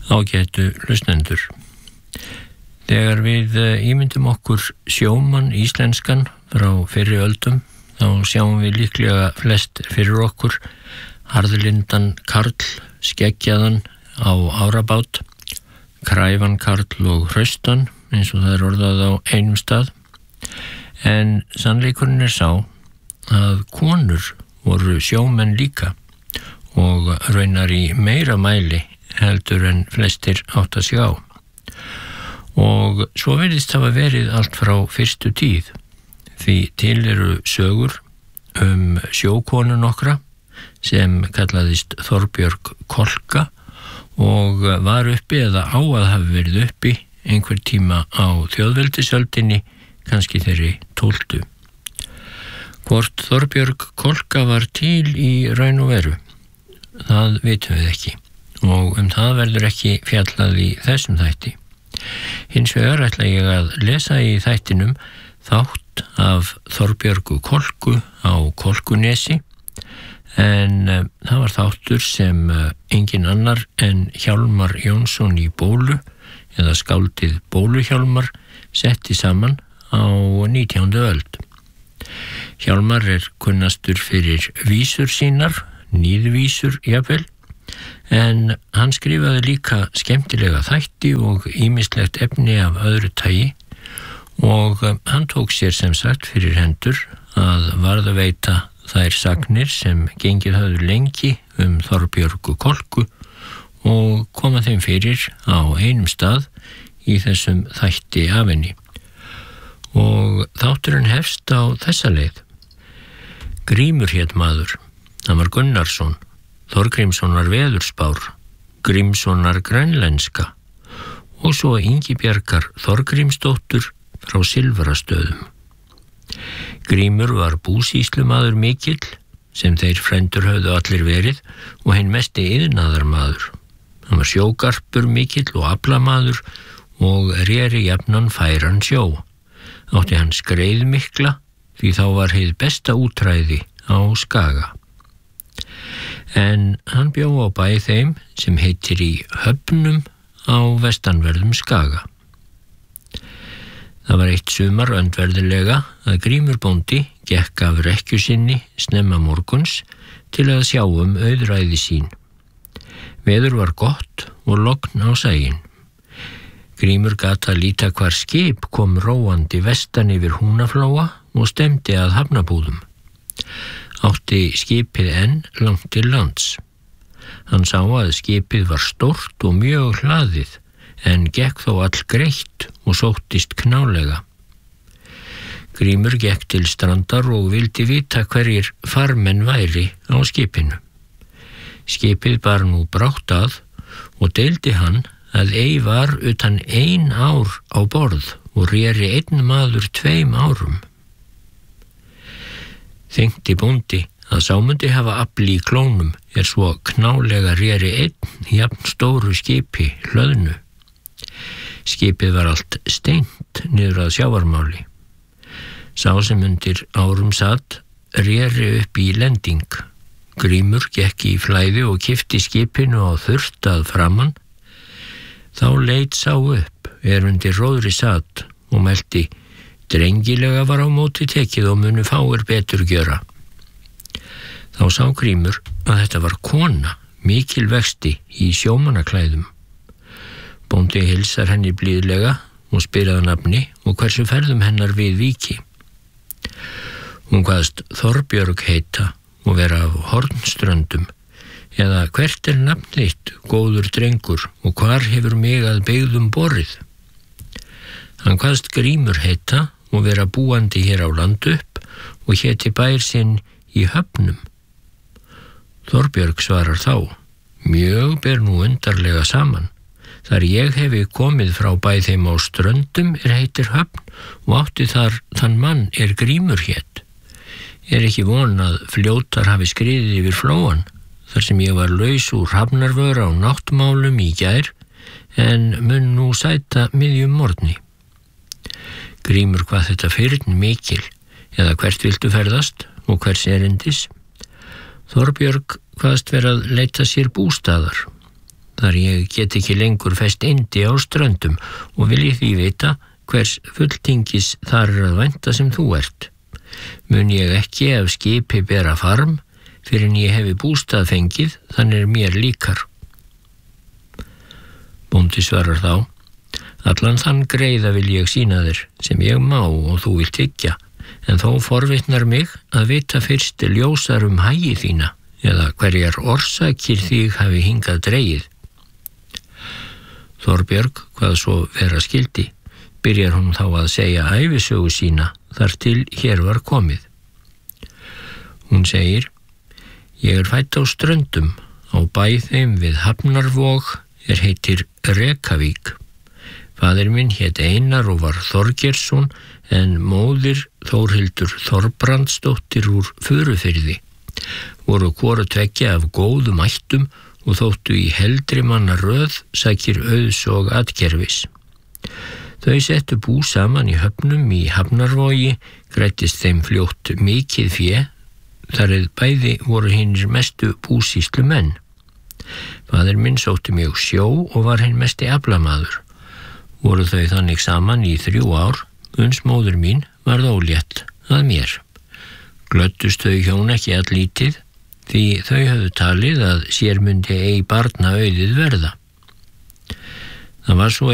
Ágætu hlustendur. Þegar við ímyndum okkur sjómann íslenskan frá fyrri öldum, þá sjáum við líklega flest fyrir okkur harðlindan karl, skeggjaðan á árabát, kræfan karl og hraustan, eins og það orðað á einum stað. En sannleikurinn sá að konur voru sjómenn líka og raunar í meira mæli heldur en flestir átta sig á. Og svo virðist hafa verið allt frá fyrstu tíð, því til eru sögur sjókonu nokkra sem kallaðist Þorbjörg Kolka og var uppi eða á að hafa verið uppi einhver tíma á þjóðveldisöldinni, kannski þeirri 12. Hvort Þorbjörg Kolka var til í raun og veru, það vitum við ekki. Og það verður ekki fjallað í þessum þætti. Hins vegar ætla ég að lesa í þættinum þátt af Þorbjörgu Kolku á Kolkunesi, en það var þáttur sem engin annar en Hjálmar Jónsson í Bólu, eða skáldið Bóluhjálmar, setti saman á 19. öld. Hjálmar kunnastur fyrir vísur sínar, níðvísur jafnvel, en hann skrifaði líka skemmtilega þætti og ýmislegt efni af öðru tagi og hann tók sér sem sagt fyrir hendur að varðveita þær sagnir sem gengið höfðu lengi Þorbjörgu Kolku og koma þeim fyrir á einum stað í þessum þætti af henni. Og þátturinn hefst á þessa leið. Grímur hét maður, hann var Gunnarsson, Þorgrímssonar veðurspár, Grímssonar grænlenska og svo Ingibjargar Þorgrímsdóttur frá Silfrastöðum. Grímur var búsýslumaður mikill, sem þeir frændur höfðu allir verið, og hinn mesti iðnaðarmaður. Hann var sjógarpur mikill og aflamaður og réri jafnan færan sjó. Átti hann skreið mikla, því þá var hið besta útræði á Skaga. En hann bjó á bæ þeim sem heitir í Höfnum á vestanverðum Skaga. Það var eitt sumar öndverðilega að Grímur bóndi gekk af rekkju sinni snemma morguns til að sjá auðræði sín. Veður var gott og logn á sægin. Grímur gat að líta hvar skip kom róandi vestan yfir Húnaflóa og stemdi að hafnabúðum. Átti skipið enn langt til lands. Hann sá að skipið var stórt og mjög hlaðið, en gekk þó all greitt og sóttist knálega. Grímur gekk til strandar og vildi vita hverjir farmenn væri á skipinu. Skipið bar nú brátt að og deildi hann að ei var utan 1 ár á borð og réri einn maður 2 árum. Þengdi bóndi að sá mundi hafa afl í klónum svo knálega réri einn jafn stóru skipi hlöðnu. Skipið var allt steint niður að sjávarmáli. Sá sem undir árum satt réri upp í lending. Grímur gekk í flæði og kippti skipinu á þurrt að framan. Þá leit sá upp undir róðri satt og melti: drengilega var á móti tekið og munu fáir betur gjöra. Þá sá Grímur að þetta var kona, mikil vexti í sjómannaklæðum. Bóndi hilsar henni blíðlega og spyr að nafni og hversu ferðum hennar við víki. Hún kvaðst Þorbjörg heita og vera af Hornströndum, eða hvert nafn þitt, góður drengur, og hvar hefur mig að byggðum borið? Hann kvaðst Grímur heita og vera búandi hér á land upp og héti bær sinn í Höfnum. Þorbjörg svarar þá: mjög ber nú undarlega saman. Þar ég hefi komið frá bæ þeim á Ströndum heitir Höfn og átti þar þann mann Grímur hét. Ekki von að fljótar hafi skriðið yfir flóan, þar sem ég var laus úr hafnarvöra á náttmálum í gær, en mun nú sæta miðjum morgni. Grímur hvað þetta fyrn mikil, eða hvert viltu ferðast og hvers erindis? Þorbjörg hvaðst vera að leita sér bústaðar. þar ég get ekki lengur fest eindi á ströndum og vil ég því vita hvers fulltingis þar að vænta sem þú ert. Mun ég ekki af skipi bera farm, fyrir en ég hefi bústað fengið, þannig mér líkar. Bóndi svarar þá: allan þann greiða vil ég sýna þér, sem ég má og þú vilt hyggja, en þó forvitnar mig að vita fyrst ljósar hagi þína, eða hverjar orsakir þig hafi hingað dregið. Þorbjörg, hvað svo vera skildi, byrjar hún þá að segja ævisögu sína þar til hér var komið. Hún segir: ég fædd á ströndum, á bæ þeim við Hafnarvog heitir Rekavík. Faðir minn hét Einar og var Þorgeirsson, en móðir Þórhildur Þorbrandsdóttir úr Furufirði. Voru hvoru tveggja af góðum ættum og þóttu í heldri manna röð sækir auðs og atgerfis. Þau settu bú saman í höfnum í Hafnarvogi, grættist þeim fljótt mikið fé, þar eð bæði voru hinir mestu búsýslu menn. Faðir minn sótti mjög sjó og var hinn mesti aflamaður. Voru þau þannig saman í 3 ár, uns móður mín varð ólétt að mér. Glöddust þau hjón ekki alllítið, því þau höfðu talið að sér mundi ei barna auðið verða. Það var svo